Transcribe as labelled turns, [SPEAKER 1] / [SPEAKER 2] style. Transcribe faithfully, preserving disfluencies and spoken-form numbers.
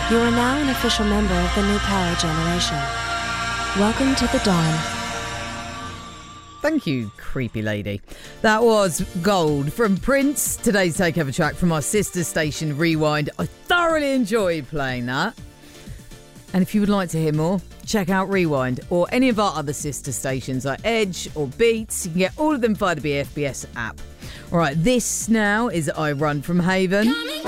[SPEAKER 1] You are now an official member of the new power generation. Welcome to the dawn.
[SPEAKER 2] Thank you, creepy lady. That was Gold from Prince, today's takeover track from our sister station Rewind. I thoroughly enjoyed playing that. And if you would like to hear more, check out Rewind or any of our other sister stations like Edge or Beats. You can get all of them via the B F B S app. All right, this now is I Run From Haven.